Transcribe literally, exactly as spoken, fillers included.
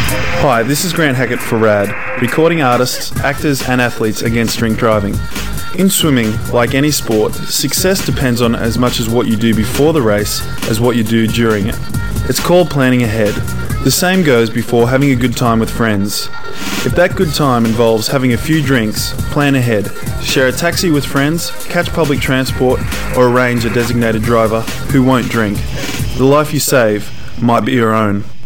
Hi, this is Grant Hackett for RAD, recording artists, actors and athletes against drink driving. In swimming, like any sport, success depends on as much as what you do before the race as what you do during it. It's called planning ahead. The same goes before having a good time with friends. If that good time involves having a few drinks, plan ahead. Share a taxi with friends, catch public transport, or arrange a designated driver who won't drink. The life you save might be your own.